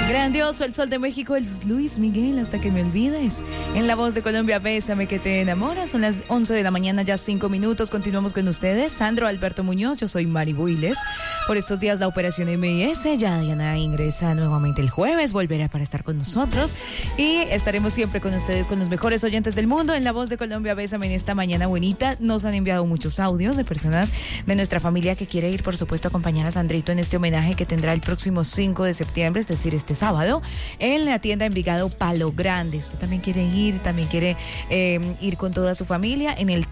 Grandioso el sol de México, es Luis Miguel, hasta que me olvides. En la voz de Colombia, Bésame que te enamora. Son las 11 de la mañana, ya 5 minutos. Continuamos con ustedes. Sandro Alberto Muñoz, yo soy Mari Builes. Por estos días la operación MIS, ya Diana ingresa nuevamente el jueves, volverá para estar con nosotros. Y estaremos siempre con ustedes, con los mejores oyentes del mundo. En la voz de Colombia, Bésame en esta mañana bonita. Nos han enviado muchos audios de personas de nuestra familia que quiere ir, por supuesto, a acompañar a Sandrito en este homenaje que tendrá el próximo 5 de septiembre, es decir, este sábado, en la tienda Envigado Palo Grande. Usted también quiere ir, ir con toda su familia en el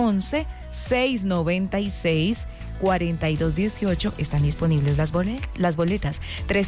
311-696-4218. Están disponibles las boletas.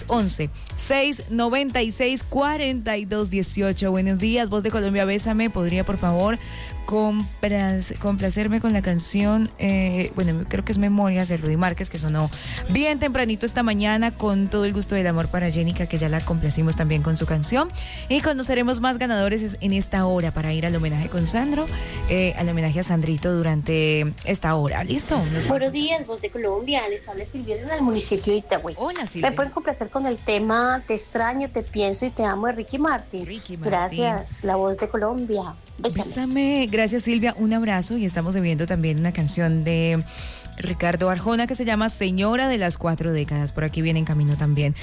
311-696-4218. Buenos días, voz de Colombia, Bésame. ¿Podría, por favor, complacerme con la canción, creo que es Memorias de Rudy Márquez, que sonó bien tempranito esta mañana, con todo el gusto del amor para Jenica, que ya la complacimos también con su canción? Y conoceremos más ganadores en esta hora para ir al homenaje con Sandro, al homenaje a Sandrito durante esta hora. ¿Listo? Buenos días, voz de Colombia. Les habla Silvia del municipio de Itagüí. Hola, Silvia. ¿Me pueden complacer con el tema Te extraño, te pienso y te amo de Ricky Martin? Gracias, la voz de Colombia. Bésame. Gracias, Silvia, un abrazo. Y estamos viendo también una canción de Ricardo Arjona que se llama Señora de las 4 décadas. Por aquí viene en camino también.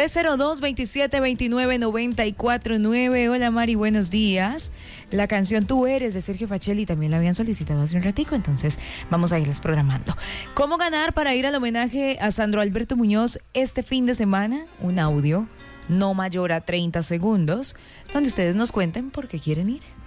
302-2729-949. Hola, Mari, buenos días. La canción Tú Eres de Sergio Facelli también la habían solicitado hace un ratico, entonces vamos a irles programando. ¿Cómo ganar para ir al homenaje a Sandro Alberto Muñoz este fin de semana? Un audio no mayor a 30 segundos, donde ustedes nos cuenten por qué quieren ir.